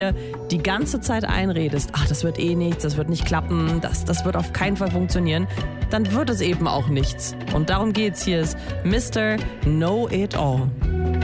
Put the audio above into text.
die ganze Zeit einredest, ach, das wird eh nichts, das wird nicht klappen, das wird auf keinen Fall funktionieren, dann wird es eben auch nichts. Und darum geht's hier, ist Mr. Know It All.